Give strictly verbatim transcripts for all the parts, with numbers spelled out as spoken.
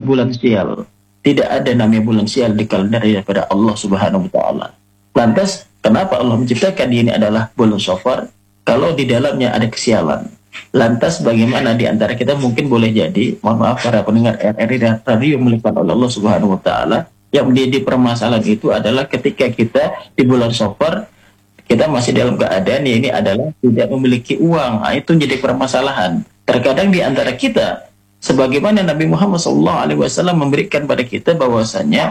bulan sial. Tidak ada namanya bulan sial di kalender daripada Allah Subhanahu wa taala. Lantas kenapa Allah menciptakan ini adalah bulan Safar kalau di dalamnya ada kesialan? Lantas bagaimana di antara kita mungkin boleh jadi, mohon maaf para pendengar R R I dan radio milik oleh Allah Subhanahu wa taala, yang menjadi permasalahan itu adalah ketika kita di bulan Safar kita masih dalam keadaan ya ini adalah tidak memiliki uang. Nah, itu jadi permasalahan. Terkadang di antara kita, sebagaimana Nabi Muhammad shallallahu alaihi wasallam memberikan pada kita bahwasanya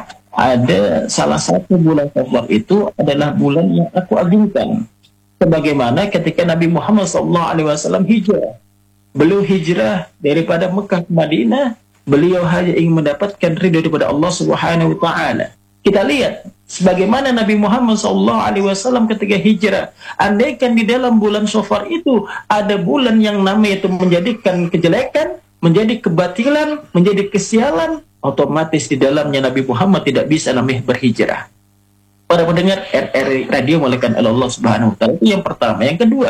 ada salah satu bulan Safar itu adalah bulan yang aku agungkan. Sebagaimana ketika Nabi Muhammad shallallahu alaihi wasallam hijrah, beliau hijrah daripada Mekah ke Madinah, beliau hanya ingin mendapatkan ridho daripada Allah Subhanahu wa taala. Kita lihat sebagaimana Nabi Muhammad shallallahu alaihi wasallam ketika hijrah, andaikan di dalam bulan Safar itu ada bulan yang namanya itu menjadikan kejelekan, menjadi kebatilan, menjadi kesialan, otomatis di dalamnya Nabi Muhammad tidak bisa namanya berhijrah. Para pendengar R R I radio melekan Allah Subhanahu wa taala, itu yang pertama. Yang kedua,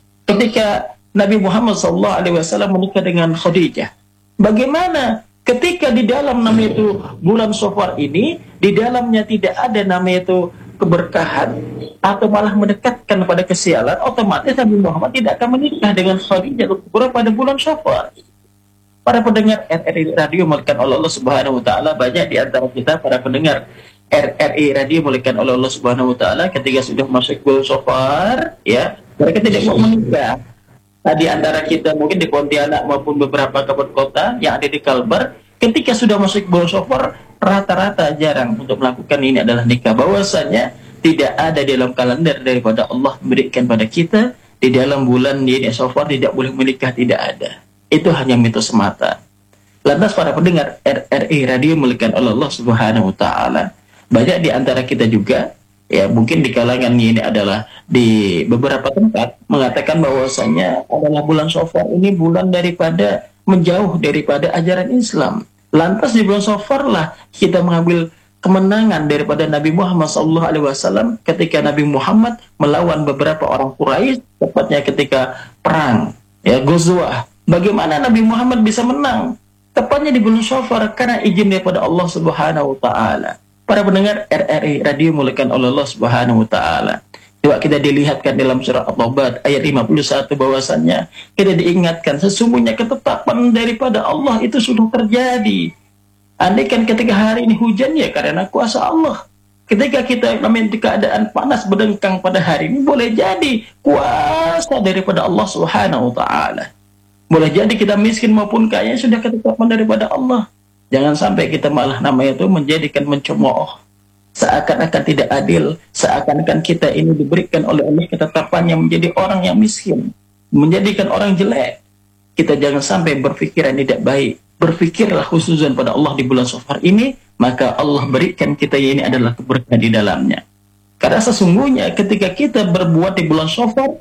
ketika Nabi Muhammad shallallahu alaihi wasallam menikah dengan Khadijah, bagaimana ketika di dalam namanya itu bulan Safar ini, di dalamnya tidak ada namanya itu keberkahan atau malah mendekatkan pada kesialan, otomatis Nabi Muhammad tidak akan menikah dengan Khadijah Kubra pada bulan Safar. Para pendengar R R I radio melekan Allah Subhanahu wa taala, banyak di antara kita para pendengar R R I radio melekan Allah Subhanahu wa taala ketika sudah masuk bulan Safar, ya, mereka tidak mau menikah. Nah, di antara kita mungkin di Pontianak maupun beberapa kabupaten kota yang ada di Kalbar, ketika sudah masuk bulan Safar, rata-rata jarang untuk melakukan ini adalah nikah. Bahwasanya tidak ada dalam kalender daripada Allah memberikan pada kita di dalam bulan ini Safar tidak boleh menikah, tidak ada. Itu hanya mitos semata. Lantas para pendengar R R I radio melekan Allah Subhanahu wa taala, banyak di antara kita juga, ya mungkin di kalangan ini adalah di beberapa tempat mengatakan bahwasanya adalah bulan Safar ini bulan daripada menjauh daripada ajaran Islam. Lantas di bulan Safar lah kita mengambil kemenangan daripada Nabi Muhammad shallallahu alaihi wasallam ketika Nabi Muhammad melawan beberapa orang Quraisy, tepatnya ketika perang ya Ghazwah. Bagaimana Nabi Muhammad bisa menang? Tepatnya di bulan Safar karena izin daripada Allah Subhanahu wa taala. Para pendengar R R I radio melekan Allah Subhanahu wa taala, coba kita dilihatkan dalam surah At-Taubah ayat lima puluh satu bahwasannya kita diingatkan sesungguhnya ketetapan daripada Allah itu sudah terjadi. Andaikan ketika hari ini hujan ya karena kuasa Allah. Ketika kita namanya di keadaan panas berdengkang pada hari ini, boleh jadi kuasa daripada Allah Subhanahu wa taala. Boleh jadi kita miskin maupun kaya sudah ketetapan daripada Allah. Jangan sampai kita malah namanya itu menjadikan mencemooh, seakan-akan tidak adil, seakan-akan kita ini diberikan oleh Allah ketetapannya menjadi orang yang miskin, menjadikan orang jelek. Kita jangan sampai berpikiran tidak baik. Berpikirlah khususan pada Allah di bulan Safar ini, maka Allah berikan kita ini adalah keberkahan di dalamnya. Karena sesungguhnya ketika kita berbuat di bulan Safar,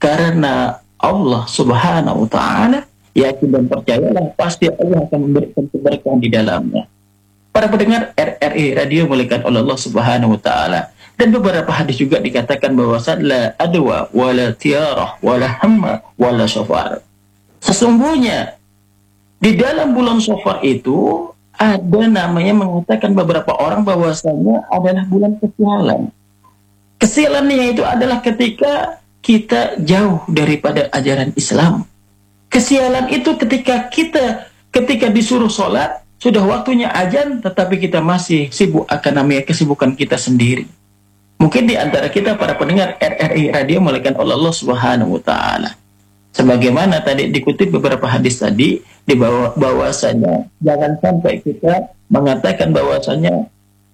karena Allah Subhanahu wa taala, yakin dan percayalah pasti Allah akan memberikan keberkahan di dalamnya. Para pendengar R R I radio melekat oleh Allah Subhanahu wa taala, dan beberapa hadis juga dikatakan bahwasanya la adwa wala tiarah wala hamma wala safar. Sesungguhnya di dalam bulan Safar itu ada namanya mengatakan beberapa orang bahwasanya adalah bulan kesialan. Kesialannya itu adalah ketika kita jauh daripada ajaran Islam. Kesialan itu ketika kita ketika disuruh sholat, sudah waktunya azan, tetapi kita masih sibuk akan namanya kesibukan kita sendiri. Mungkin di antara kita para pendengar R R I radio melekan oleh Allah Subhanahu wa taala. Sebagaimana tadi dikutip beberapa hadis tadi, di bawah bahwasanya jangan sampai kita mengatakan bahwasanya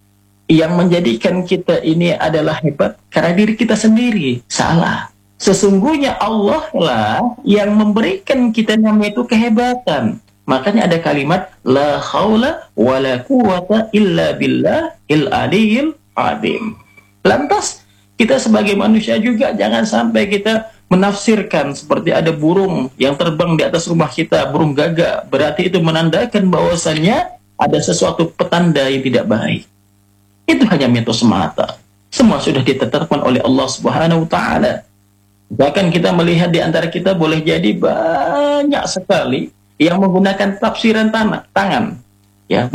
yang menjadikan kita ini adalah hebat karena diri kita sendiri. Salah. Sesungguhnya Allah lah yang memberikan kita namanya itu kehebatan. Makanya ada kalimat la haula wala quwata illa billah il aliyil azim. Lantas kita sebagai manusia juga jangan sampai kita menafsirkan seperti ada burung yang terbang di atas rumah kita, burung gagak, berarti itu menandakan bahwasannya ada sesuatu petanda yang tidak baik. Itu hanya mitos semata. Semua sudah ditetapkan oleh Allah Subhanahu wa taala. Bahkan kita melihat di antara kita boleh jadi banyak sekali yang menggunakan tafsiran tanah, tangan. Ya,